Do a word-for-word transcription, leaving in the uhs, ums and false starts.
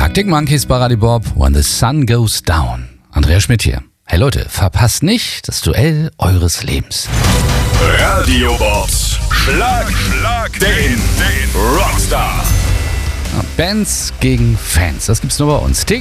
Arctic Monkeys bei Radio Bob, When the Sun Goes Down. Andreas Schmidt hier. Hey Leute, verpasst nicht das Duell eures Lebens. Radio Bobs Schlag, Schlag den, den Rockstar. Bands gegen Fans, das gibt's nur bei uns.